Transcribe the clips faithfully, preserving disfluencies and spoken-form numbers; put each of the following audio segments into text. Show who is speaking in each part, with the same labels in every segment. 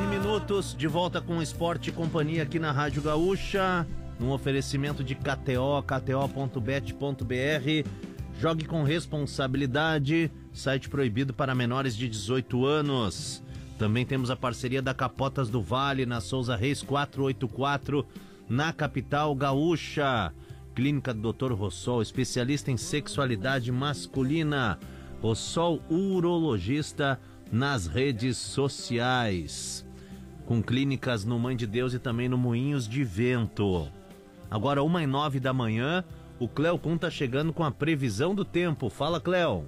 Speaker 1: nove minutos, de volta com o Esporte e Companhia aqui na Rádio Gaúcha, num oferecimento de K T O, k t o ponto bet ponto b r. Jogue com responsabilidade, site proibido para menores de dezoito anos. Também temos a parceria da Capotas do Vale, na Souza Reis quatrocentos e oitenta e quatro, na capital gaúcha. Clínica do doutor Rossol, especialista em sexualidade masculina. Rossol, urologista, nas redes sociais, com clínicas no Mãe de Deus e também no Moinhos de Vento. Agora, uma e nove da manhã, o Cléo Kuhn tá chegando com a previsão do tempo. Fala, Cléo.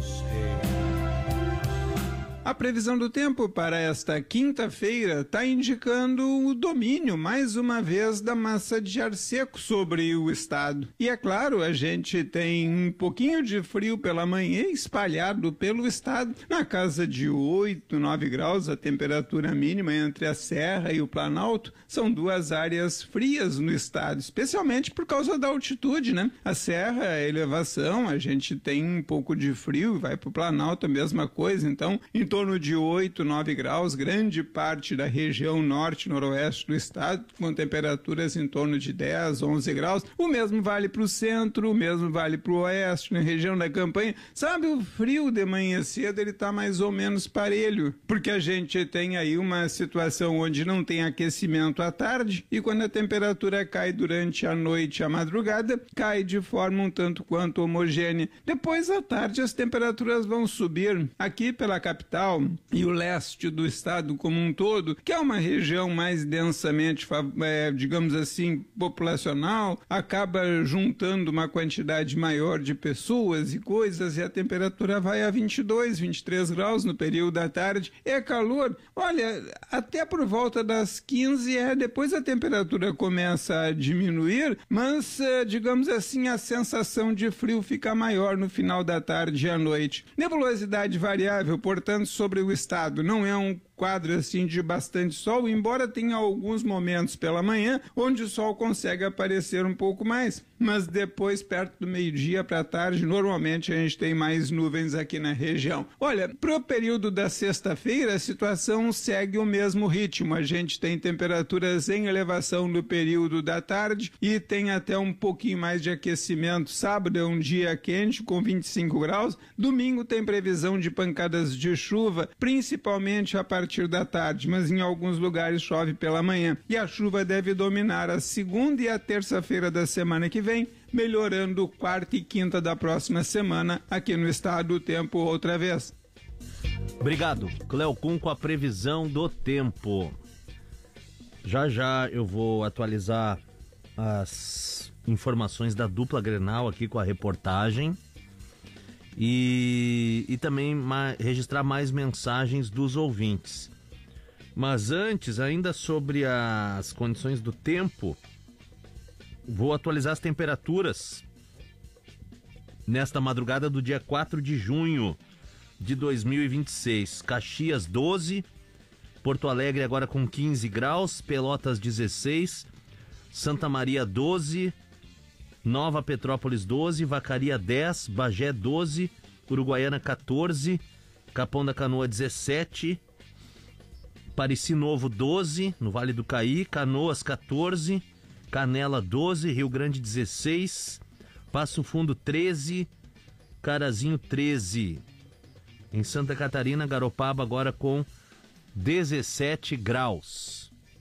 Speaker 2: A previsão do tempo para esta quinta-feira está indicando o domínio, mais uma vez, da massa de ar seco sobre o estado. E é claro, a gente tem um pouquinho de frio pela manhã espalhado pelo estado, na casa de oito, nove graus, a temperatura mínima entre a Serra e o Planalto. São duas áreas frias no estado, especialmente por causa da altitude, né? A Serra, a elevação, a gente tem um pouco de frio, vai para o Planalto a mesma coisa, então, em torno de oito, nove graus, grande parte da região norte e noroeste do estado, com temperaturas em torno de dez, onze graus. O mesmo vale para o centro, o mesmo vale para o oeste, na região da Campanha. Sabe, o frio de manhã cedo, ele está mais ou menos parelho, porque a gente tem aí uma situação onde não tem aquecimento à tarde, e quando a temperatura cai durante a noite e a madrugada, cai de forma um tanto quanto homogênea. Depois, à tarde, as temperaturas vão subir. Aqui pela capital e o leste do estado como um todo, que é uma região mais densamente, é, digamos assim, populacional, acaba juntando uma quantidade maior de pessoas e coisas, e a temperatura vai a vinte e dois, vinte e três graus no período da tarde. É calor, olha, até por volta das quinze, é, depois a temperatura começa a diminuir, mas, é, digamos assim, a sensação de frio fica maior no final da tarde e à noite. Nebulosidade variável, portanto, sobre o estado, não é um quadro assim de bastante sol, embora tenha alguns momentos pela manhã onde o sol consegue aparecer um pouco mais, mas depois, perto do meio-dia para tarde, normalmente a gente tem mais nuvens aqui na região. Olha, para o período da sexta-feira, a situação segue o mesmo ritmo. A gente tem temperaturas em elevação no período da tarde e tem até um pouquinho mais de aquecimento. Sábado é um dia quente com vinte e cinco graus, domingo tem previsão de pancadas de chuva, principalmente a partir da tarde, mas em alguns lugares chove pela manhã, e a chuva deve dominar a segunda e a terça-feira da semana que vem, melhorando quarta e quinta da próxima semana aqui no estado do tempo outra vez.
Speaker 1: Obrigado, Cléo Kuhn, com a previsão do tempo. Já já eu vou atualizar as informações da dupla Grenal aqui com a reportagem. E, e também ma- registrar mais mensagens dos ouvintes. Mas antes, ainda sobre as condições do tempo, vou atualizar as temperaturas nesta madrugada do dia quatro de junho de dois mil e vinte e seis. Caxias doze, Porto Alegre agora com quinze graus, Pelotas dezesseis, Santa Maria doze, Nova Petrópolis doze, Vacaria dez, Bagé doze, Uruguaiana catorze, Capão da Canoa dezessete, Pareci Novo doze, no Vale do Caí, Canoas catorze, Canela doze, Rio Grande dezesseis, Passo Fundo treze, Carazinho treze. Em Santa Catarina, Garopaba agora com dezessete graus.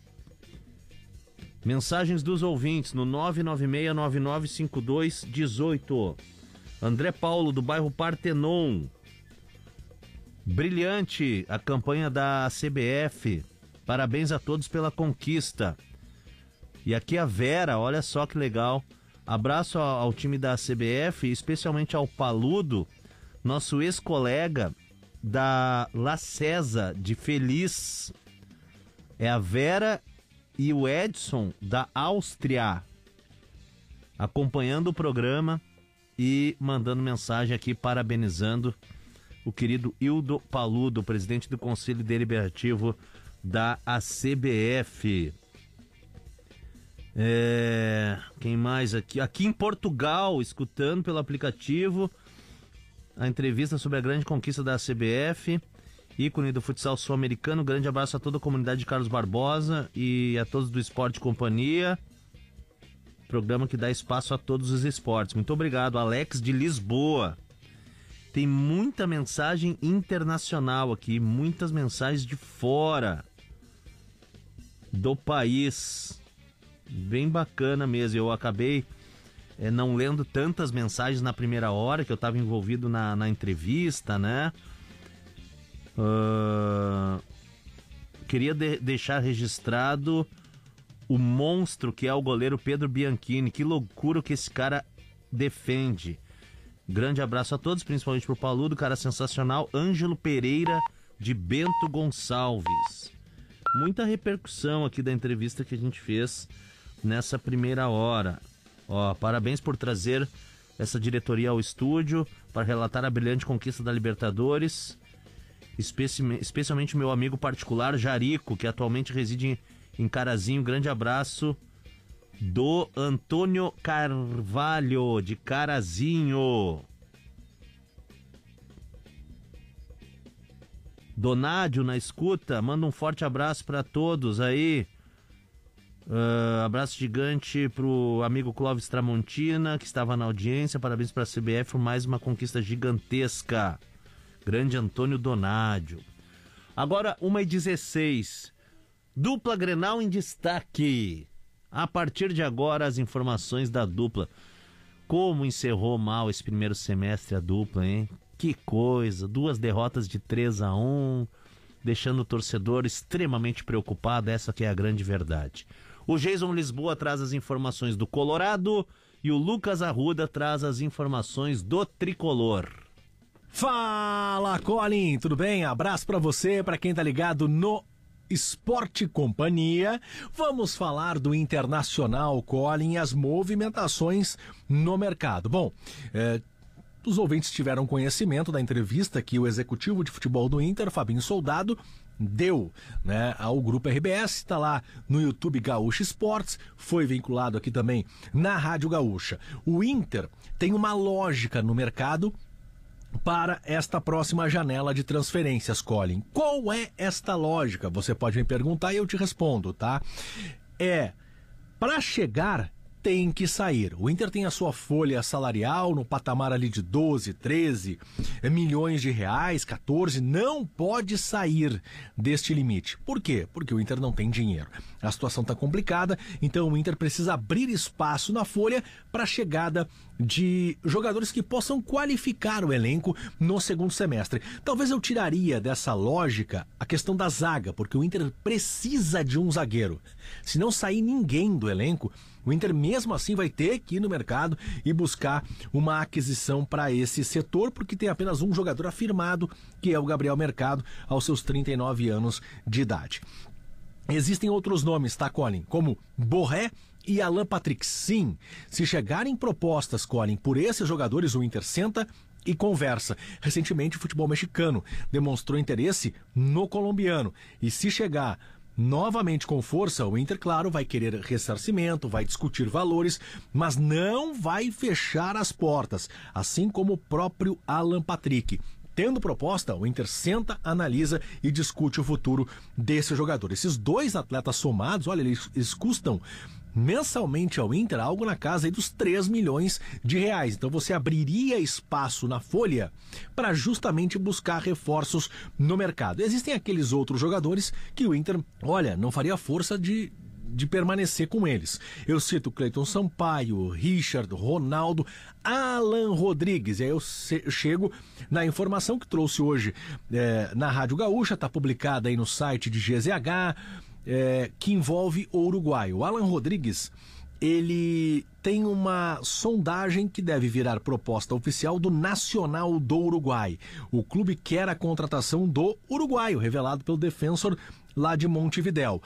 Speaker 1: Mensagens dos ouvintes no nove nove seis nove nove cinco dois um oito. André Paulo, do bairro Partenon. Brilhante a campanha da C B F. Parabéns a todos pela conquista. E aqui a Vera, olha só que legal. Abraço ao, ao time da C B F, especialmente ao Paludo, nosso ex-colega da La Cesa de Feliz. É a Vera e o Edson da Áustria acompanhando o programa e mandando mensagem aqui parabenizando o querido Hildo Paludo, presidente do Conselho Deliberativo da A C B F. É, quem mais aqui? Aqui em Portugal, escutando pelo aplicativo a entrevista sobre a grande conquista da A C B F. ícone do futsal sul-americano. Grande abraço a toda a comunidade de Carlos Barbosa e a todos do Esporte Companhia. Programa que dá espaço a todos os esportes. Muito obrigado, Alex de Lisboa. Tem muita mensagem internacional aqui, muitas mensagens de fora do país. Bem bacana mesmo. Eu acabei é, não lendo tantas mensagens na primeira hora, que eu estava envolvido na, na entrevista, né? Uh, queria de, deixar registrado o monstro que é o goleiro Pedro Bianchini. Que loucura que esse cara defende. Grande abraço a todos, principalmente pro Paludo, cara sensacional. Ângelo Pereira de Bento Gonçalves. Muita repercussão aqui da entrevista que a gente fez nessa primeira hora. Ó, parabéns por trazer essa diretoria ao estúdio para relatar a brilhante conquista da Libertadores. Especi- especialmente meu amigo particular Jarico, que atualmente reside em, em Carazinho. Grande abraço do Antônio Carvalho, de Carazinho. Donádio na escuta, manda um forte abraço para todos aí. Uh, abraço gigante pro amigo Clóvis Tramontina, que estava na audiência. Parabéns para a C B F por mais uma conquista gigantesca. Grande Antônio Donádio. Agora, uma e dezesseis. Dupla Grenal em destaque. A partir de agora, as informações da dupla. Como encerrou mal esse primeiro semestre a dupla, hein? Que coisa. Duas derrotas de três a um, deixando o torcedor extremamente preocupado. Essa que é a grande verdade. O Jason Lisboa traz as informações do Colorado e o Lucas Arruda traz as informações do Tricolor.
Speaker 3: Fala, Colin, tudo bem? Abraço pra você, pra quem tá ligado no Esporte Companhia. Vamos falar do Internacional, Colin, e as movimentações no mercado. Bom, é, os ouvintes tiveram conhecimento da entrevista que o executivo de futebol do Inter, Fabinho Soldado, deu, né, ao Grupo R B S, está lá no YouTube Gaúcha Esportes, foi vinculado aqui também na Rádio Gaúcha. O Inter tem uma lógica no mercado para esta próxima janela de transferências, Colin. Qual é esta lógica? Você pode me perguntar e eu te respondo, tá? É, para chegar, tem que sair. O Inter tem a sua folha salarial no patamar ali de doze, treze milhões de reais, quatorze, não pode sair deste limite. Por quê? Porque o Inter não tem dinheiro. A situação está complicada, então o Inter precisa abrir espaço na folha para a chegada de jogadores que possam qualificar o elenco no segundo semestre. Talvez eu tiraria dessa lógica a questão da zaga, porque o Inter precisa de um zagueiro. Se não sair ninguém do elenco, o Inter mesmo assim vai ter que ir no mercado e buscar uma aquisição para esse setor, porque tem apenas um jogador afirmado, que é o Gabriel Mercado, aos seus trinta e nove anos de idade. Existem outros nomes, tá, Colin? Como Borré e Alan Patrick. Sim, se chegarem propostas, Colin, por esses jogadores, o Inter senta e conversa. Recentemente, o futebol mexicano demonstrou interesse no colombiano. E se chegar novamente com força, o Inter, claro, vai querer ressarcimento, vai discutir valores, mas não vai fechar as portas, assim como o próprio Alan Patrick. Tendo proposta, o Inter senta, analisa e discute o futuro desse jogador. Esses dois atletas somados, olha, eles, eles custam mensalmente ao Inter algo na casa aí dos três milhões de reais. Então você abriria espaço na folha para justamente buscar reforços no mercado. Existem aqueles outros jogadores que o Inter, olha, não faria força de, de permanecer com eles. Eu cito Cleiton Sampaio, Richard, Ronaldo, Alan Rodrigues. E aí eu chego na informação que trouxe hoje é, na Rádio Gaúcha, está publicada aí no site de G Z H, É, que envolve o Uruguai. O Alan Rodrigues, ele tem uma sondagem que deve virar proposta oficial do Nacional do Uruguai. O clube quer a contratação do uruguaio, revelado pelo Defensor lá de Montevidéu.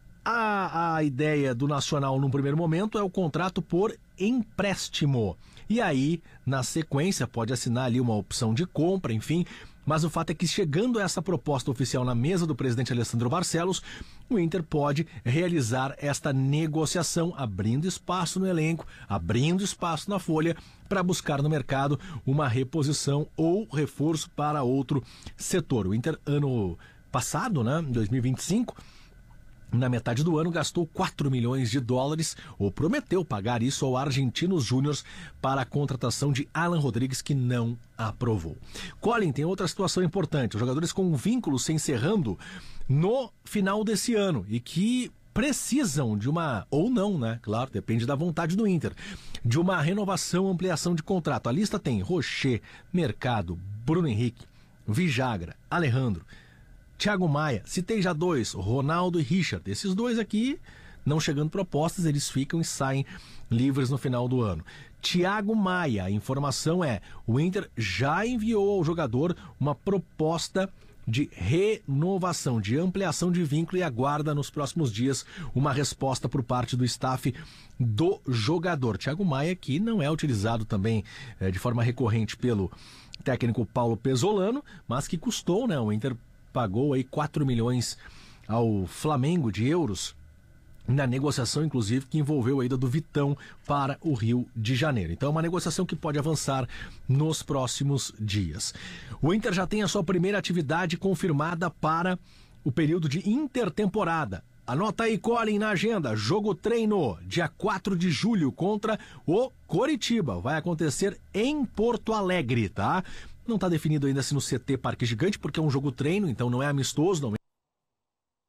Speaker 3: A, a ideia do Nacional, num primeiro momento, é o contrato por empréstimo. E aí, na sequência, pode assinar ali uma opção de compra, enfim, Mas o fato é que, chegando essa proposta oficial na mesa do presidente Alessandro Barcelos, o Inter pode realizar esta negociação, abrindo espaço no elenco, abrindo espaço na folha, para buscar no mercado uma reposição ou reforço para outro setor. O Inter, ano passado, né, em dois mil e vinte e cinco, na metade do ano, gastou quatro milhões de dólares, ou prometeu pagar isso ao Argentinos Júnior para a contratação de Alan Rodrigues, que não aprovou. Colin, tem outra situação importante. Os jogadores com vínculos se encerrando no final desse ano e que precisam de uma, ou não, né? Claro, depende da vontade do Inter, de uma renovação, ampliação de contrato. A lista tem Rocher, Mercado, Bruno Henrique, Vijagra, Alejandro, Thiago Maia, citei já dois, Ronaldo e Richard. Esses dois aqui, não chegando propostas, eles ficam e saem livres no final do ano. Thiago Maia, a informação é, o Inter já enviou ao jogador uma proposta de renovação, de ampliação de vínculo e aguarda nos próximos dias uma resposta por parte do staff do jogador. Thiago Maia, que não é utilizado também é, de forma recorrente pelo técnico Paulo Pesolano, mas que custou, né? O Inter pagou aí quatro milhões ao Flamengo de euros na negociação, inclusive, que envolveu a ida do Vitão para o Rio de Janeiro. Então é uma negociação que pode avançar nos próximos dias. O Inter já tem a sua primeira atividade confirmada para o período de intertemporada. Anota aí, Colin, na agenda, jogo treino, dia quatro de julho contra o Coritiba. Vai acontecer em Porto Alegre, tá? Não está definido ainda se no C T Parque Gigante, porque é um jogo treino, então não é amistoso, não é